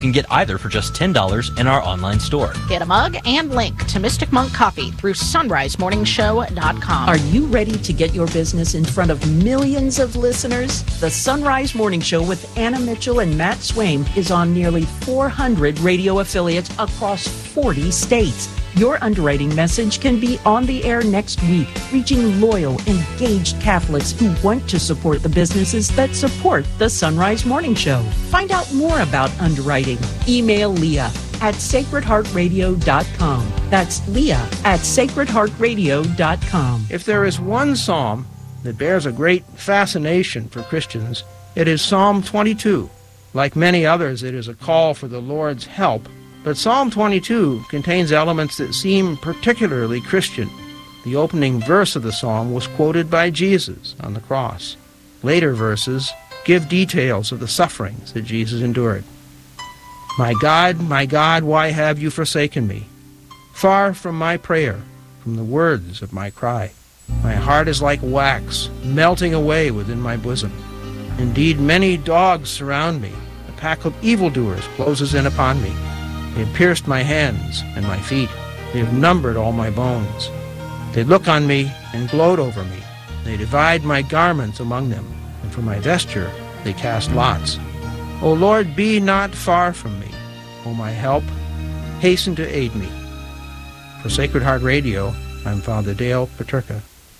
You can get either for just $10 in our online store. Get a mug and link to Mystic Monk Coffee through sunrisemorningshow.com. Are you ready to get your business in front of millions of listeners? The Sunrise Morning Show with Anna Mitchell and Matt Swaim is on nearly 400 radio affiliates across 40 states. Your underwriting message can be on the air next week, reaching loyal, engaged Catholics who want to support the businesses that support the Sunrise Morning Show. Find out more about underwriting. Email Leah at sacredheartradio.com. That's Leah at sacredheartradio.com. If there is one psalm that bears a great fascination for Christians, it is Psalm 22. Like many others, it is a call for the Lord's help. But Psalm 22 contains elements that seem particularly Christian. The opening verse of the psalm was quoted by Jesus on the cross. Later verses give details of the sufferings that Jesus endured. My God, why have you forsaken me? Far from my prayer, from the words of my cry. My heart is like wax, melting away within my bosom. Indeed, many dogs surround me. A pack of evildoers closes in upon me. They have pierced my hands and my feet. They have numbered all my bones. They look on me and gloat over me. They divide my garments among them, and for my vesture they cast lots. O Lord, be not far from me. O my help, hasten to aid me. For Sacred Heart Radio, I'm Father Dale Paterka.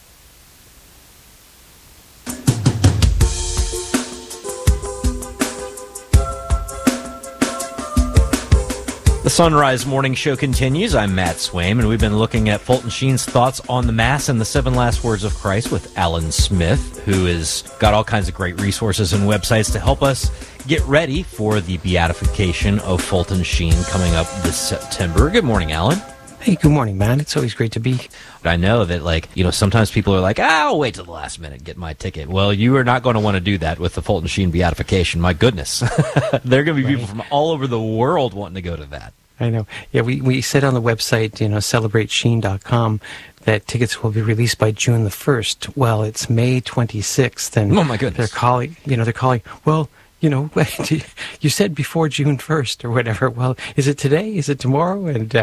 The Sunrise Morning Show continues. I'm Matt Swaim, and we've been looking at Fulton Sheen's thoughts on the Mass and the 7 Last Words of Christ with Alan Smith, who has got all kinds of great resources and websites to help us get ready for the beatification of Fulton Sheen coming up this September. Good morning, Alan. Hey, good morning, man. It's always great to be. I know that, sometimes people are like, I'll wait till the last minute and get my ticket. Well, you are not going to want to do that with the Fulton Sheen beatification. My goodness. There are going to be people from all over the world wanting to go to that. I know. Yeah, we said on the website, celebrate.sheen.com, that tickets will be released by June the 1st. Well, it's May 26th. And oh, my goodness. They're calling, well, you said before June 1st or whatever. Well, is it today? Is it tomorrow? And,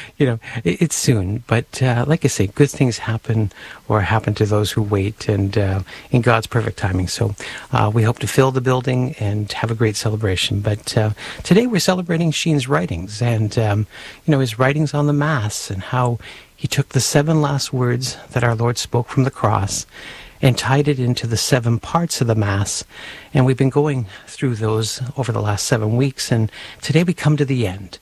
it's soon. But like I say, good things happen to those who wait, and in God's perfect timing. So we hope to fill the building and have a great celebration. But today we're celebrating Sheen's writings and, his writings on the Mass and how he took the 7 last words that our Lord spoke from the cross and tied it into the 7 parts of the Mass. And we've been going through those over the last 7 weeks, and today we come to the end.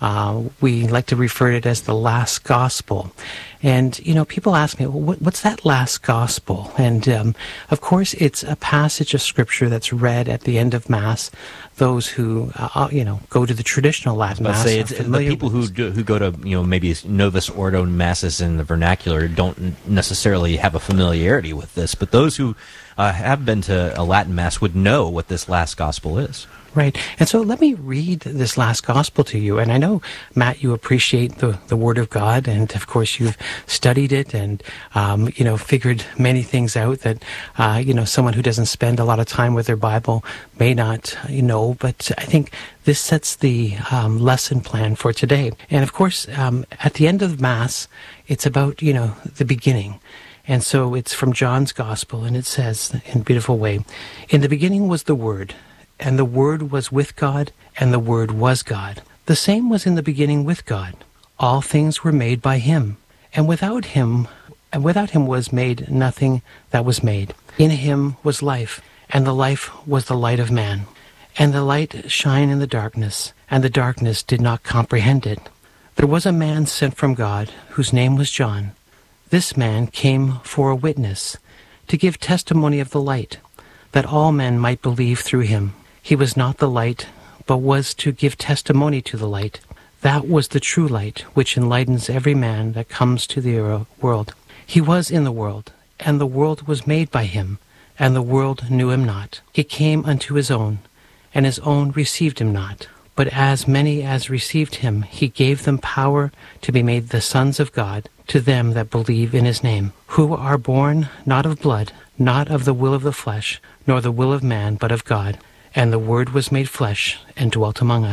We like to refer to it as the last gospel. And, people ask me, well, what's that last gospel? And, of course, it's a passage of Scripture that's read at the end of Mass. Those who, go to the traditional Latin Mass. It's the people who go to, maybe Novus Ordo Masses in the vernacular don't necessarily have a familiarity with this, but those who have been to a Latin Mass would know what this last gospel is. Right. And so let me read this last gospel to you. And I know, Matt, you appreciate the Word of God. And, of course, you've studied it and, figured many things out that, someone who doesn't spend a lot of time with their Bible may not know. But I think this sets the lesson plan for today. And, of course, at the end of Mass, it's about, the beginning. And so it's from John's Gospel, and it says in a beautiful way, "In the beginning was the Word, and the Word was with God, and the Word was God. The same was in the beginning with God. All things were made by him, and without him was made nothing that was made. In him was life, and the life was the light of man. And the light shined in the darkness, and the darkness did not comprehend it. There was a man sent from God, whose name was John. This man came for a witness, to give testimony of the light, that all men might believe through him. He was not the light, but was to give testimony to the light. That was the true light, which enlightens every man that comes to the world. He was in the world, and the world was made by him, and the world knew him not. He came unto his own, and his own received him not. But as many as received him, he gave them power to be made the sons of God, to them that believe in his name, who are born not of blood, not of the will of the flesh, nor the will of man, but of God. And the Word was made flesh, and dwelt among us.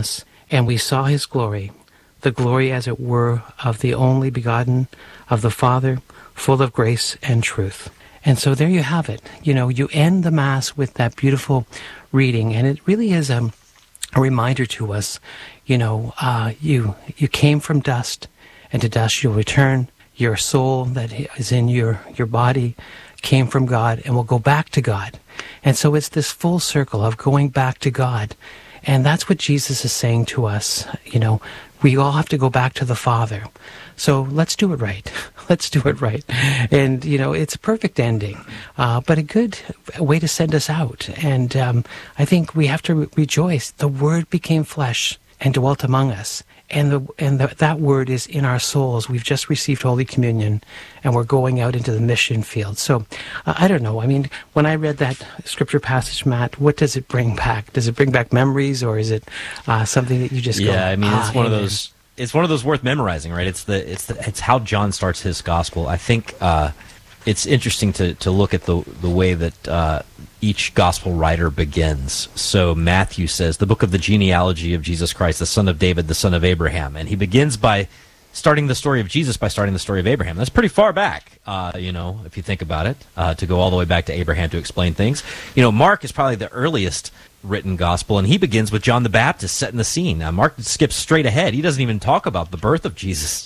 and we saw his glory, the glory as it were of the only begotten of the Father, full of grace and truth. And so there you have it. You know, you end the Mass with that beautiful reading, and it really is a reminder to us, you know, you came from dust, and to dust you'll return. Your soul that is in your body came from God and will go back to God. And so it's this full circle of going back to God. And that's what Jesus is saying to us. You know, we all have to go back to the Father. So let's do it right. Let's do it right. And, you know, it's a perfect ending, but a good way to send us out. And I think we have to rejoice. The Word became flesh and dwelt among us. And that Word is in our souls. We've just received Holy Communion, and we're going out into the mission field. So, I don't know. I mean, when I read that scripture passage, Matt, what does it bring back? Does it bring back memories, or is it something that you just go? Yeah, I mean, it's one of those. It's one of those worth memorizing, right? It's how John starts his gospel. I think it's interesting to look at the way that each gospel writer begins. So Matthew says, the book of the genealogy of Jesus Christ, the son of David, the son of Abraham. And he begins by starting the story of Jesus by starting the story of Abraham. That's pretty far back, you know, if you think about it, to go all the way back to Abraham to explain things. You know, Mark is probably the earliest written gospel, and he begins with John the Baptist setting the scene. Now, Mark skips straight ahead. He doesn't even talk about the birth of Jesus.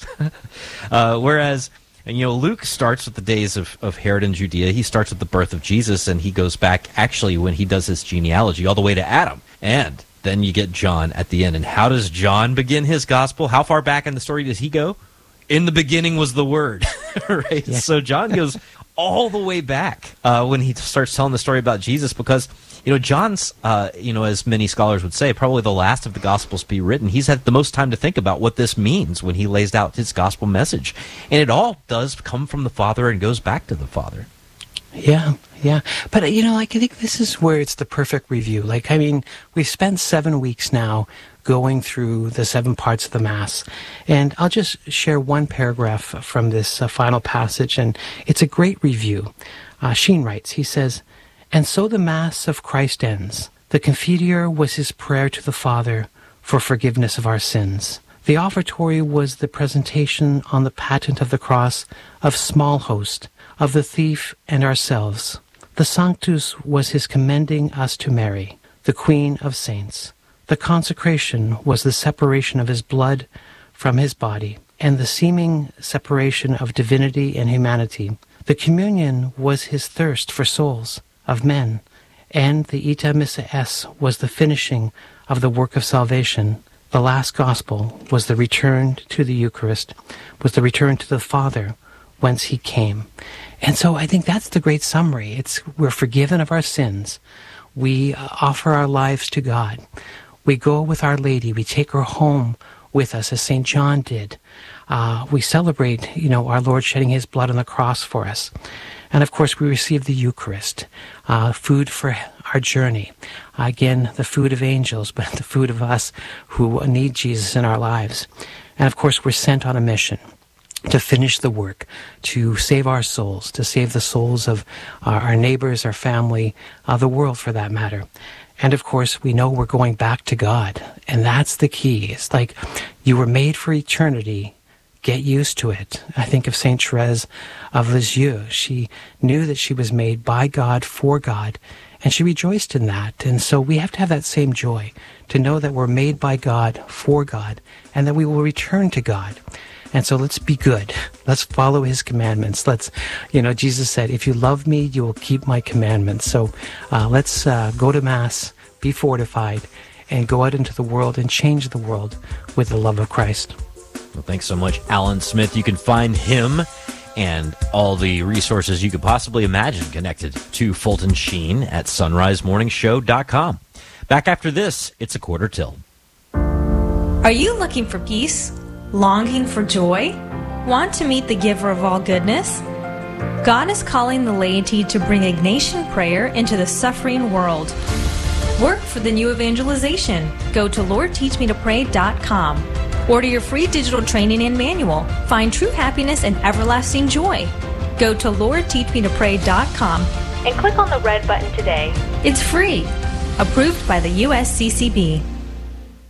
Whereas, and, you know, Luke starts with the days of Herod in Judea. He starts with the birth of Jesus, and he goes back, actually, when he does his genealogy, all the way to Adam. And then you get John at the end. And how does John begin his gospel? How far back in the story does he go? In the beginning was the Word, right? Yeah. So John goes all the way back when he starts telling the story about Jesus, because, you know, John's, you know, as many scholars would say, probably the last of the Gospels to be written. He's had the most time to think about what this means when he lays out his gospel message. And it all does come from the Father and goes back to the Father. Yeah. But, you know, like, I think this is where it's the perfect review. Like, I mean, we've spent 7 weeks now going through the 7 parts of the Mass. And I'll just share one paragraph from this final passage, and it's a great review. Sheen writes, he says, "And so the Mass of Christ ends. The Confiteor was his prayer to the Father for forgiveness of our sins. The offertory was the presentation on the patent of the cross of small host, of the thief and ourselves. The Sanctus was his commending us to Mary, the Queen of Saints. The consecration was the separation of his blood from his body, and the seeming separation of divinity and humanity. The communion was his thirst for souls of men, and the Ita Missa Es was the finishing of the work of salvation. The last gospel was the return to the Eucharist, was the return to the Father, whence he came." And so I think that's the great summary. We're forgiven of our sins. We offer our lives to God. We go with Our Lady. We take her home with us, as St. John did. We celebrate, you know, our Lord shedding his blood on the cross for us. And of course, we receive the Eucharist, food for our journey. Again, the food of angels, but the food of us who need Jesus in our lives. And of course, we're sent on a mission to finish the work, to save our souls, to save the souls of our neighbors, our family, the world for that matter. And of course, we know we're going back to God. And that's the key. It's like you were made for eternity. Get used to it. I think of Saint Therese of Lisieux. She knew that she was made by God, for God, and she rejoiced in that. And so we have to have that same joy, to know that we're made by God, for God, and that we will return to God. And so let's be good. Let's follow his commandments. Jesus said, if you love me, you will keep my commandments. So let's go to Mass, be fortified, and go out into the world and change the world with the love of Christ. Well, thanks so much, Alan Smith. You can find him and all the resources you could possibly imagine connected to Fulton Sheen at sunrisemorningshow.com. Back after this, it's a quarter till. Are you looking for peace? Longing for joy? Want to meet the giver of all goodness? God is calling the laity to bring Ignatian prayer into the suffering world. Work for the new evangelization. Go to LordTeachMeToPray.com. Order your free digital training and manual. Find true happiness and everlasting joy. Go to LordTeachMeToPray.com and click on the red button today. It's free. Approved by the USCCB.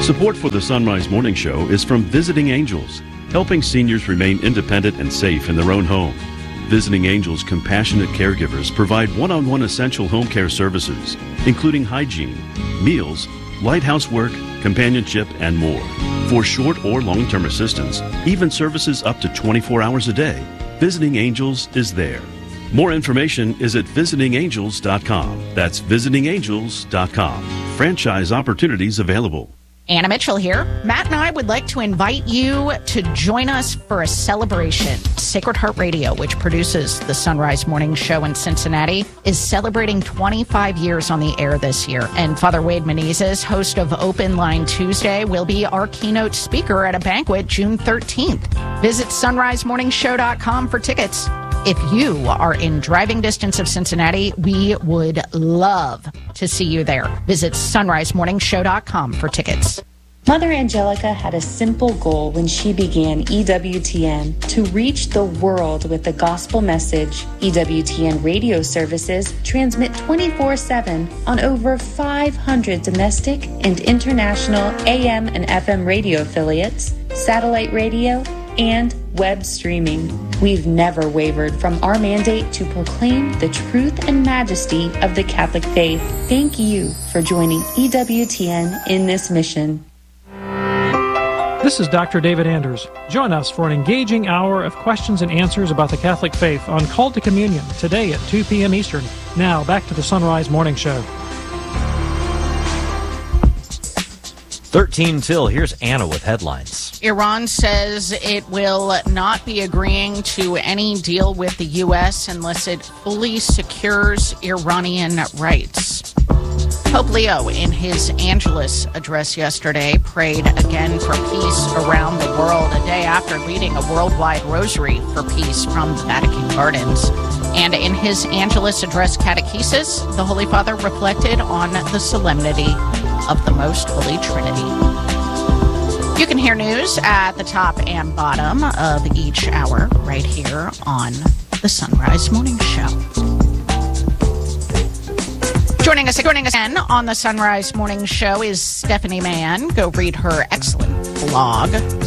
Support for the Sunrise Morning Show is from Visiting Angels, helping seniors remain independent and safe in their own home. Visiting Angels compassionate caregivers provide one-on-one essential home care services, including hygiene, meals, light housework, companionship, and more. For short or long-term assistance, even services up to 24 hours a day, Visiting Angels is there. More information is at visitingangels.com. That's visitingangels.com. Franchise opportunities available. Anna Mitchell here. Matt and I would like to invite you to join us for a celebration. Sacred Heart Radio, which produces the Sunrise Morning Show in Cincinnati, is celebrating 25 years on the air this year. And Father Wade Menezes, host of Open Line Tuesday, will be our keynote speaker at a banquet June 13th. Visit sunrisemorningshow.com for tickets. If you are in driving distance of Cincinnati, we would love to see you there. Visit sunrisemorningshow.com for tickets. Mother Angelica had a simple goal when she began EWTN: to reach the world with the gospel message. EWTN radio services transmit 24/7 on over 500 domestic and international AM and FM radio affiliates, satellite radio, and web streaming. We've never wavered from our mandate to proclaim the truth and majesty of the Catholic faith. Thank you for joining EWTN in this mission. This is Dr. David Anders. Join us for an engaging hour of questions and answers about the Catholic faith on Call to Communion today at 2 p.m. Eastern. Now, back to the Sunrise Morning Show. 13 till. Here's Anna with headlines. Iran says it will not be agreeing to any deal with the U.S. unless it fully secures Iranian rights. Pope Leo, in his Angelus address yesterday, prayed again for peace around the world a day after leading a worldwide rosary for peace from the Vatican Gardens. And in his Angelus address catechesis, the Holy Father reflected on the solemnity of the Most Holy Trinity. You can hear news at the top and bottom of each hour right here on the Sunrise Morning Show. Joining us again on the Sunrise Morning Show is Stephanie Mann. Go read her excellent blog,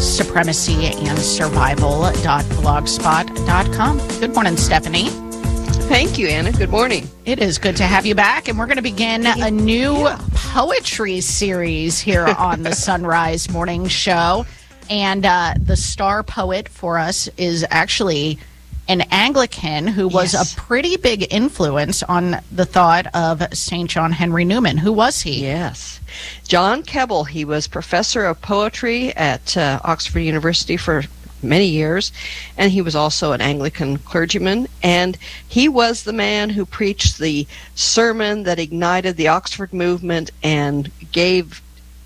supremacyandsurvival.blogspot.com. Good morning, Stephanie. Thank you, Anna. Good morning. It is good to have you back, and we're going to begin a new poetry series here on the Sunrise Morning Show. And the star poet for us is actually an Anglican who was a pretty big influence on the thought of St. John Henry Newman. Who was he? Yes. John Keble. He was professor of poetry at Oxford University for many years, and he was also an Anglican clergyman, and he was the man who preached the sermon that ignited the Oxford movement and gave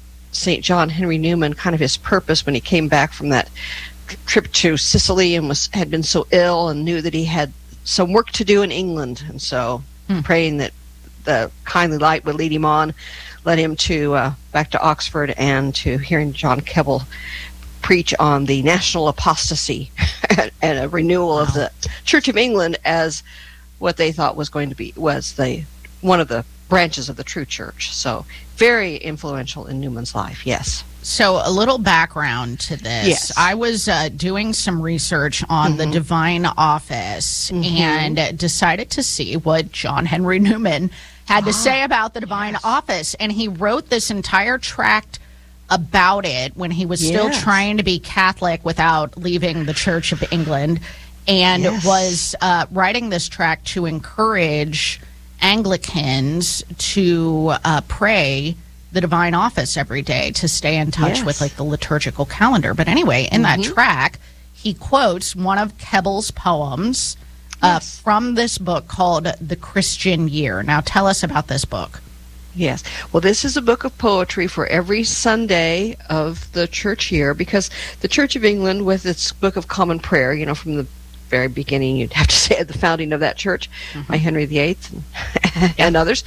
St. John Henry Newman kind of his purpose when he came back from that trip to Sicily and had been so ill and knew that he had some work to do in England, and so praying that the kindly light would lead him on, led him to back to Oxford and to hearing John Keble preach on the national apostasy and a renewal of the Church of England as what they thought was going to be one of the branches of the true church. So very influential in Newman's life. Yes. So a little background to this. Yes. I was doing some research on the Divine Office and decided to see what John Henry Newman had to say about the Divine Office. And he wrote this entire tract about it when he was still trying to be Catholic without leaving the Church of England, and was writing this tract to encourage Anglicans to pray the Divine Office every day, to stay in touch with like the liturgical calendar. But anyway, in that tract, he quotes one of Keble's poems from this book called The Christian Year. Now tell us about this book. Yes. Well, this is a book of poetry for every Sunday of the church year, because the Church of England, with its Book of Common Prayer, from the very beginning, you'd have to say at the founding of that church by Henry VIII and others,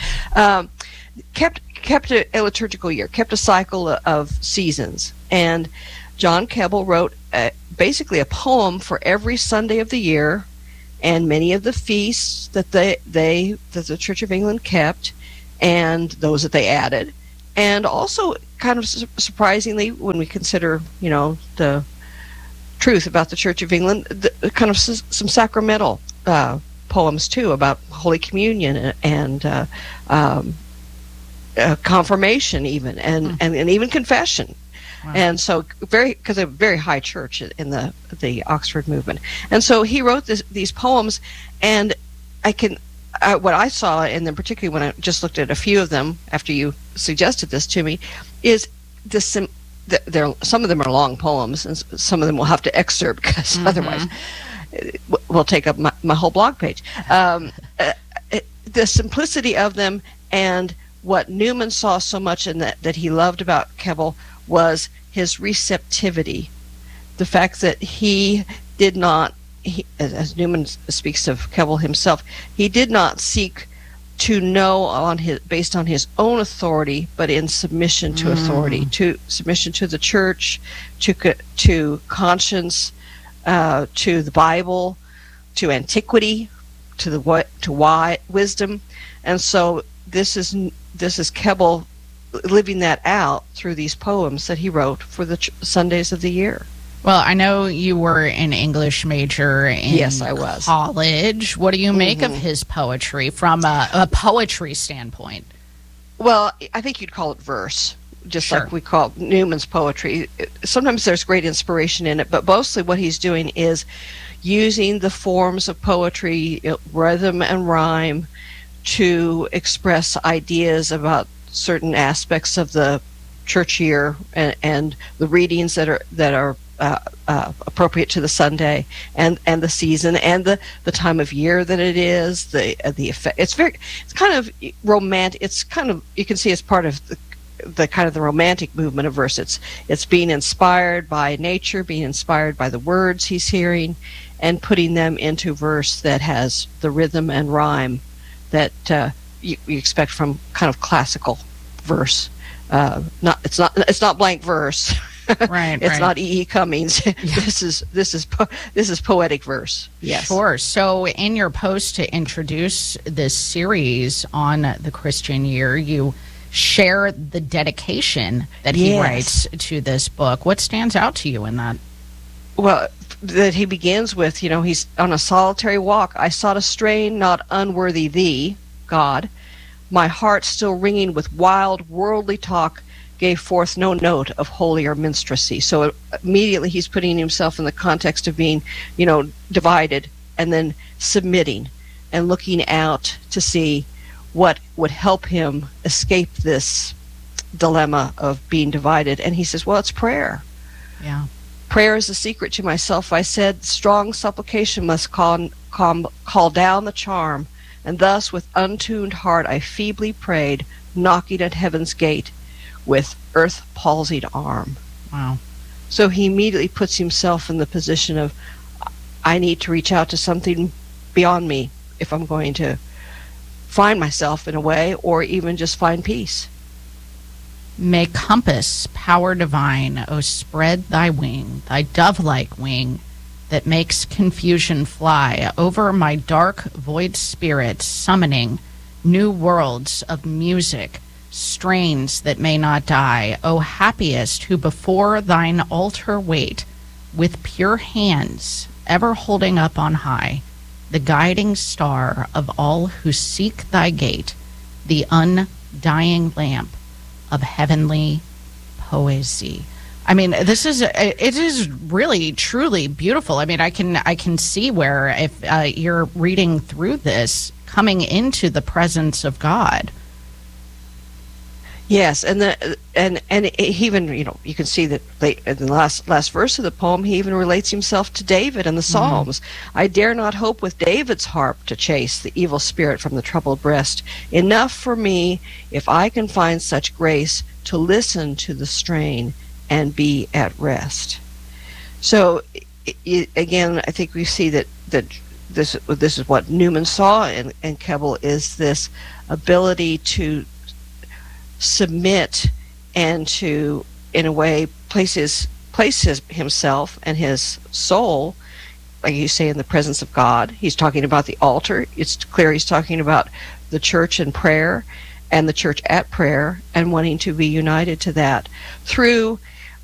kept a liturgical year, kept a cycle of seasons. And John Keble wrote basically a poem for every Sunday of the year, and many of the feasts that that the Church of England kept, and those that they added, and also kind of surprisingly, when we consider, the truth about the Church of England, kind of some sacramental poems too, about Holy Communion and confirmation, even, and even confession. Wow. And so, because a very high church in the Oxford movement, and so he wrote these poems, and what I saw, and then particularly when I just looked at a few of them after you suggested this to me, is some of them are long poems, and some of them we'll have to excerpt because otherwise will take up my whole blog page. The simplicity of them, and what Newman saw so much and that he loved about Keble was his receptivity. The fact that he did not, as Newman speaks of Keble himself, he did not seek to know based on his own authority, but in submission to authority, to submission to the church, to conscience, to the Bible, to antiquity, to wisdom. And so this is Keble living that out through these poems that he wrote for the Sundays of the year. Well, I know you were an English major in yes, I was. college. What do you make of his poetry from a poetry standpoint? Well, I think you'd call it verse, just like we call Newman's poetry. Sometimes there's great inspiration in it, but mostly what he's doing is using the forms of poetry, rhythm and rhyme, to express ideas about certain aspects of the church year and the readings that are appropriate to the Sunday and the season and the time of year that it is, the effect. It's kind of romantic. It's kind of, you can see it's part of the kind of the romantic movement of verse. It's being inspired by nature, being inspired by the words he's hearing, and putting them into verse that has the rhythm and rhyme that you expect from kind of classical verse. It's not blank verse. Right. It's not E.E. Cummings. This is poetic verse. Yes. Sure. So in your post to introduce this series on the Christian year, you share the dedication that he writes to this book. What stands out to you in that? Well, that he begins with, he's on a solitary walk. I sought a strain not unworthy thee, God. My heart still ringing with wild worldly talk gave forth no note of holier minstrelsy. So immediately he's putting himself in the context of being, divided, and then submitting and looking out to see what would help him escape this dilemma of being divided. And he says, well, it's prayer. Yeah. Prayer is the secret to myself. I said, strong supplication must call down the charm. And thus, with untuned heart, I feebly prayed, knocking at heaven's gate with earth-palsied arm. Wow. So he immediately puts himself in the position of, I need to reach out to something beyond me if I'm going to find myself in a way, or even just find peace. May compass, power divine, O spread thy wing, thy dove-like wing, that makes confusion fly over my dark void spirit, summoning new worlds of music, strains that may not die. O happiest who before thine altar wait, with pure hands ever holding up on high the guiding star of all who seek thy gate, the undying lamp of heavenly poesy. I mean, it is really, truly beautiful. I mean, I can see where if you're reading through this, coming into the presence of God. Yes, and he even, you can see that in the last verse of the poem, he even relates himself to David and the Psalms. I dare not hope with David's harp to chase the evil spirit from the troubled breast. Enough for me, if I can find such grace, to listen to the strain and be at rest. So, again, I think we see that this is what Newman saw in Keble, is this ability to submit and to, in a way, place himself and his soul, like you say, in the presence of God. He's talking about the altar. It's clear he's talking about the church and prayer, and the church at prayer, and wanting to be united to that through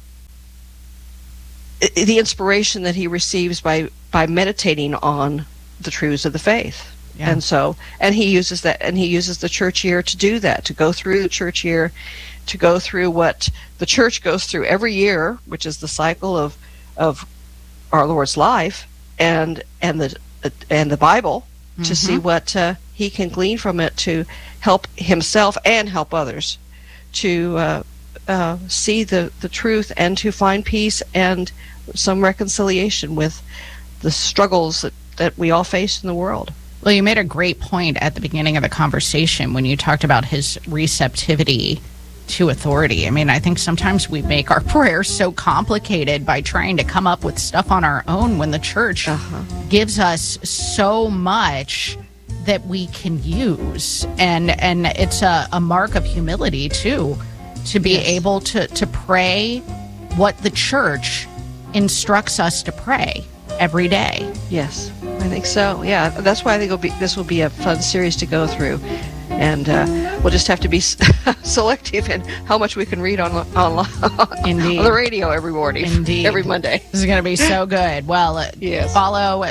the inspiration that he receives by meditating on the truths of the faith. Yeah. And he uses the church year to do that, to go through the church year, to go through what the church goes through every year, which is the cycle of our Lord's life and the Bible, to see what he can glean from it to help himself and help others to see the truth and to find peace and some reconciliation with the struggles that we all face in the world. Well, you made a great point at the beginning of the conversation when you talked about his receptivity to authority. I mean, I think sometimes we make our prayers so complicated by trying to come up with stuff on our own when the church gives us so much that we can use. And it's a mark of humility, too, to be able to pray what the church instructs us to pray every day. Yes, I think so. Yeah, that's why I think this will be a fun series to go through. And we'll just have to be selective in how much we can read on the radio every morning. Indeed. Every Monday. This is going to be so good. Well, follow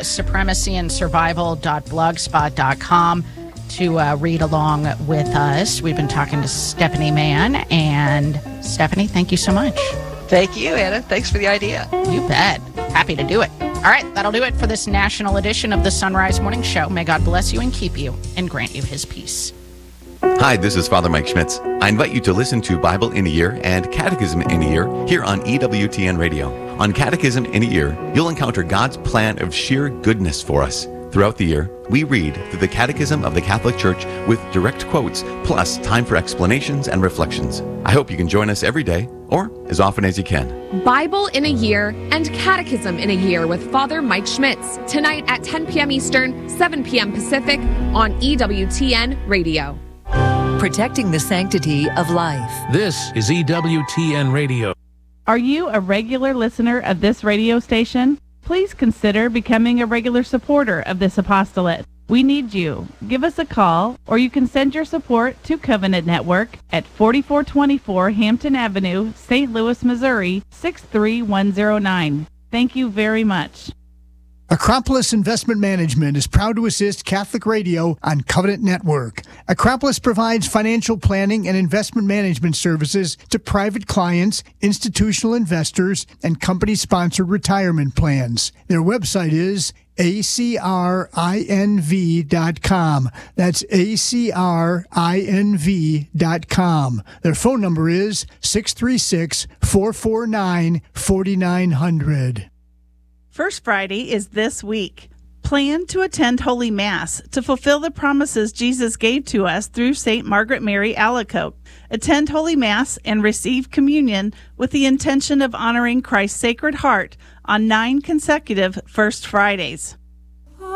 supremacyandsurvival.blogspot.com to read along with us. We've been talking to Stephanie Mann. And Stephanie, thank you so much. Thank you, Anna. Thanks for the idea. You bet. Happy to do it. All right, that'll do it for this national edition of the Sunrise Morning Show. May God bless you and keep you and grant you his peace. Hi, this is Father Mike Schmitz. I invite you to listen to Bible in a Year and Catechism in a Year here on EWTN Radio. On Catechism in a Year, you'll encounter God's plan of sheer goodness for us. Throughout the year, we read through the Catechism of the Catholic Church with direct quotes, plus time for explanations and reflections. I hope you can join us every day, or as often as you can. Bible in a Year and Catechism in a Year with Father Mike Schmitz, tonight at 10 p.m. Eastern, 7 p.m. Pacific on EWTN Radio. Protecting the sanctity of life. This is EWTN Radio. Are you a regular listener of this radio station? Please consider becoming a regular supporter of this apostolate. We need you. Give us a call, or you can send your support to Covenant Network at 4424 Hampton Avenue, St. Louis, Missouri, 63109. Thank you very much. Acropolis Investment Management is proud to assist Catholic Radio on Covenant Network. Acropolis provides financial planning and investment management services to private clients, institutional investors, and company-sponsored retirement plans. Their website is acrinv.com. That's acrinv.com. Their phone number is 636-449-4900. First Friday is this week. Plan to attend Holy Mass to fulfill the promises Jesus gave to us through St. Margaret Mary Alacoque. Attend Holy Mass and receive communion with the intention of honoring Christ's Sacred Heart on 9 consecutive First Fridays.